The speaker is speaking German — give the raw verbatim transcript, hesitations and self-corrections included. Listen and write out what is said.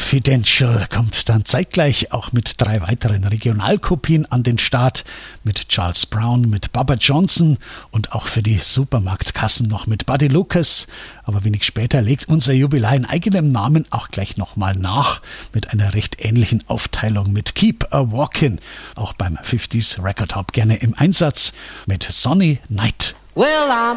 Confidential kommt dann zeitgleich auch mit drei weiteren Regionalkopien an den Start. Mit Charles Brown, mit Bubba Johnson und auch für die Supermarktkassen noch mit Buddy Lucas. Aber wenig später legt unser Jubilar in eigenem Namen auch gleich nochmal nach mit einer recht ähnlichen Aufteilung mit Keep a Walkin'. Auch beim fünfziger Record Hop gerne im Einsatz mit Sonny Night. Well, I'm